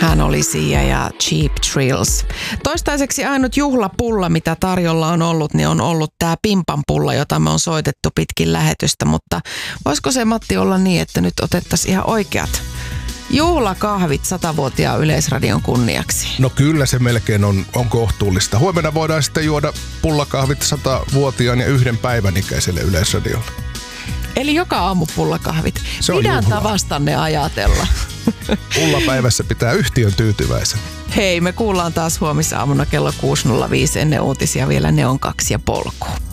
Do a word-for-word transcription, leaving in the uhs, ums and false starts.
Hän oli Sia ja Cheap Thrills. Toistaiseksi ainut juhlapulla, mitä tarjolla on ollut, niin on ollut tämä pimpanpulla, jota me on soitettu pitkin lähetystä. Mutta voisiko se, Matti, olla niin, että nyt otettaisiin ihan oikeat juhlakahvit satavuotiaan Yleisradion kunniaksi? No kyllä se melkein on, on kohtuullista. Huomenna voidaan sitten juoda pullakahvit satavuotiaan ja yhden päivän ikäiselle Yleisradiolle. Eli joka aamu pullakahvit. Pidän tavastanne ajatella. Pullapäivässä pitää yhtiön tyytyväisen. Hei, me kuullaan taas huomisaamuna kello kuusi nolla viisi ennen uutisia vielä Neon kaksi ja Polku.